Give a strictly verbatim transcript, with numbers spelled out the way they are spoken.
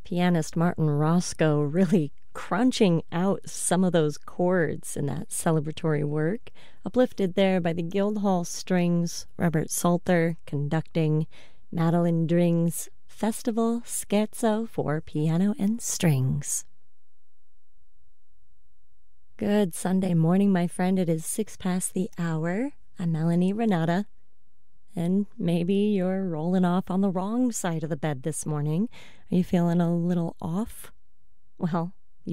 Pianist Martin Roscoe really crunching out some of those chords in that celebratory work, uplifted there by the Guildhall Strings, Robert Salter conducting Madeline Dring's Festival Scherzo for Piano and Strings. Good Sunday morning, my friend. It is six past the hour. I'm Melanie Renata. And maybe you're rolling off on the wrong side of the bed this morning. Are you feeling a little off? Well,